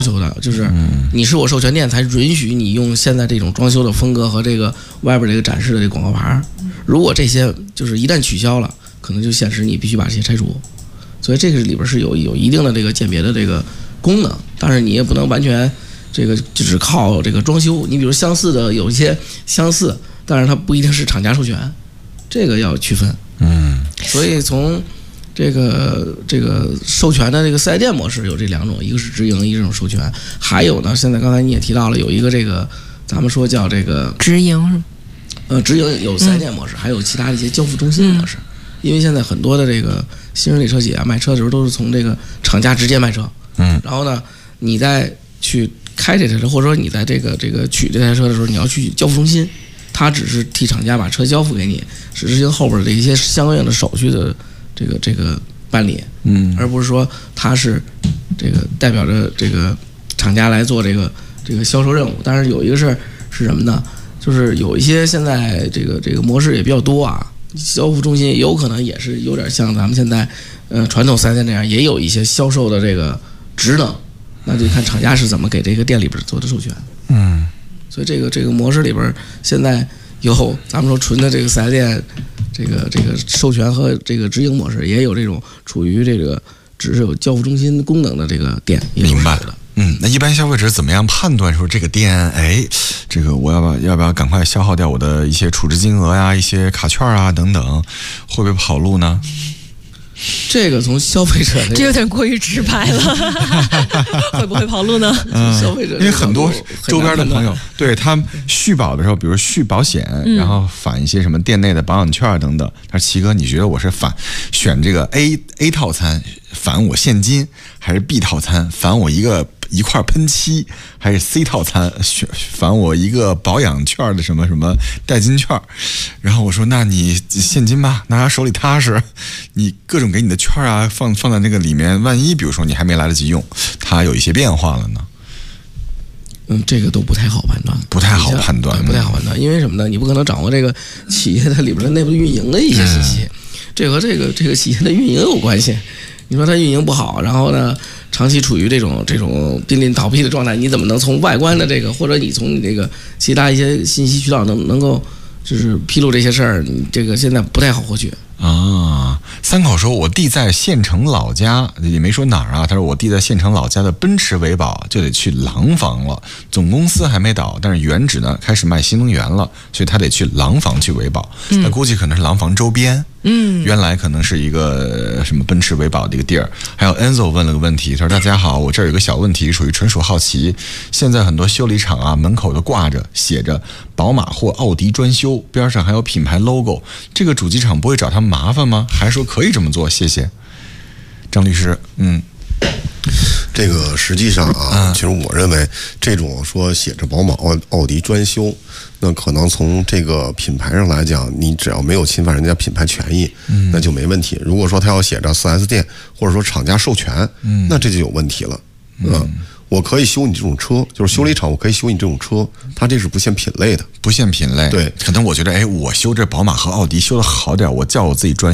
求的，就是你是我授权店才允许你用现在这种装修的风格和这个外边这个展示的这个广告牌。如果这些就是一旦取消了，可能就显示你必须把这些拆除。所以这个里边是有一定的这个鉴别的这个功能，但是你也不能完全这个就只靠这个装修。你比如相似的有一些相似，但是它不一定是厂家授权，这个要区分。所以从这个授权的这个4S店模式有这2种，一个是直营，一个是这种授权。还有呢，现在刚才你也提到了，有一个这个咱们说叫这个直营是吗？ 直营有4S店模式，还有其他的一些交付中心模式。因为现在很多的这个新势力车企啊，卖车的时候都是从这个厂家直接卖车，然后呢，你再去开这台车，或者说你在这个取这台车的时候，你要去交付中心，他只是替厂家把车交付给你，是执行后边的一些相应的手续的这个办理，而不是说他是这个代表着这个厂家来做这个销售任务。但是有一个事儿是什么呢？就是有一些现在这个模式也比较多啊。交付中心有可能也是有点像咱们现在传统4S店那样，也有一些销售的这个职能，那就看厂家是怎么给这个店里边做的授权。所以这个模式里边现在有咱们说纯的这个4S店这个授权和这个直营模式，也有这种处于这个只是有交付中心功能的这个店。 明白了。那一般消费者怎么样判断说这个店，这个我要不要赶快消耗掉我的一些储值金额呀、一些卡券啊等等，会不会跑路呢？ 这个从消费者这有点过于直白了，会不会跑路呢？ 消费者因为很多周边的朋友对他续保的时候，比如续保险，然后返一些什么店内的保养券等等。他说：“齐哥，你觉得我是选这个 A 套餐返我现金，还是 B 套餐返我一块喷漆，还是 C 套餐返我一个保养券的什么什么代金券？”然后我说：“那你现金吧，拿手里踏实。你各种给你的券啊，放在那个里面，万一比如说你还没来得及用，它有一些变化了呢？” 这个都不太好判断， 不太好判断， 因为什么呢？你不可能掌握这个企业的里边的内部运营的一些信息，这和这个企业的运营有关系。你说它运营不好，然后呢，长期处于这种濒临倒闭的状态，你怎么能从外观的这个，或者你从你这个其他一些信息渠道能够就是披露这些事儿？你这个现在不太好获取啊。三口说，我弟在县城老家，也没说哪儿啊。他说我弟在县城老家的奔驰维保就得去廊坊了，总公司还没倒，但是原址呢开始卖新能源了，所以他得去廊坊去维保。那估计可能是廊坊周边。原来可能是一个什么奔驰维保的一个地儿。还有 Enzo 问了个问题，他说：“大家好，我这儿有个小问题，属于纯属好奇。现在很多修理厂啊，门口都挂着写着宝马或奥迪专修，边上还有品牌 logo， 这个主机厂不会找他们麻烦吗？还是说可以这么做？谢谢。”张律师， 这个实际上啊，其实我认为这种说写着宝马、奥迪专修，那可能从这个品牌上来讲，你只要没有侵犯人家品牌权益，那就没问题。如果说他要写着 4S 店或者说厂家授权，那这就有问题了。我可以修你这种车，就是修理厂我可以修你这种车，它这是不限品类的， 不限品类。 对， 可能我觉得，我修这宝马和奥迪修的好点，我叫我自己专